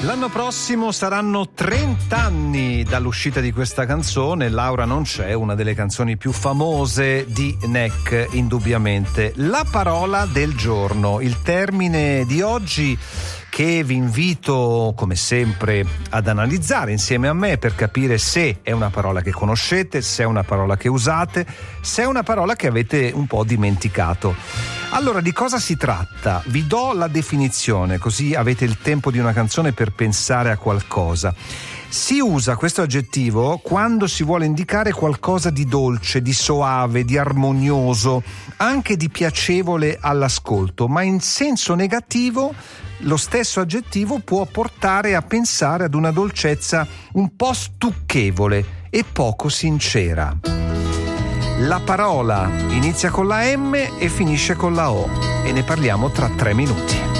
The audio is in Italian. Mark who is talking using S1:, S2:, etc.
S1: L'anno prossimo saranno 30 anni dall'uscita di questa canzone. Laura non c'è, una delle canzoni più famose di NEC, indubbiamente. La parola del giorno, il termine di oggi che vi invito come sempre ad analizzare insieme a me per capire se è una parola che conoscete, se è una parola che usate, se è una parola che avete un po' dimenticato. Allora, di cosa si tratta? Vi do la definizione, così avete il tempo di una canzone per pensare a qualcosa. Si usa questo aggettivo quando si vuole indicare qualcosa di dolce, di soave, di armonioso, anche di piacevole all'ascolto, ma in senso negativo lo stesso aggettivo può portare a pensare ad una dolcezza un po' stucchevole e poco sincera. La parola inizia con la M e finisce con la O e ne parliamo tra 3 minuti.